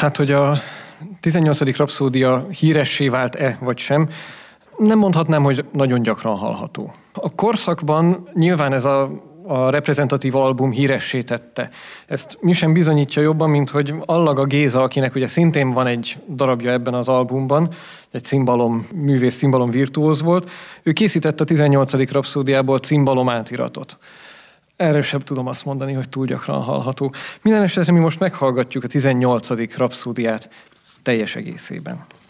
Hát, hogy a 18. rapszódia híressé vált-e, vagy sem, nem mondhatnám, hogy nagyon gyakran hallható. A korszakban nyilván ez a reprezentatív album híressé tette. Ezt mi sem bizonyítja jobban, mint hogy Allaga Géza, akinek ugye szintén van egy darabja ebben az albumban, egy cimbalom művész, cimbalom virtuóz volt, ő készítette a 18. rapszódiából cimbalom átiratot. Erről sem tudom azt mondani, hogy túl gyakran hallható. Minden esetre mi most meghallgatjuk a 18. rapszódiát teljes egészében.